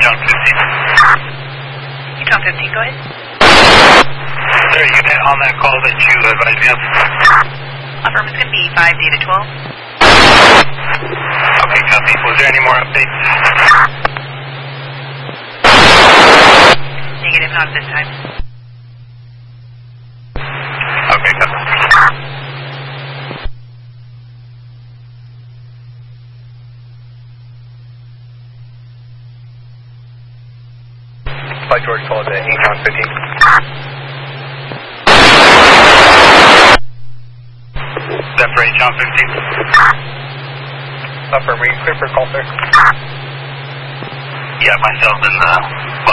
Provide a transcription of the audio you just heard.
John 15. John 15, go ahead. Sir, you on that call that you advised me of? Affirm, it's going to be 5 Data 12. Okay, copy. Was there any more updates? Negative, not at this time. Okay, copy. Flight George called at 8 John 15. Separate John 15. Affirm, were you clear for call, sir? Yeah, myself and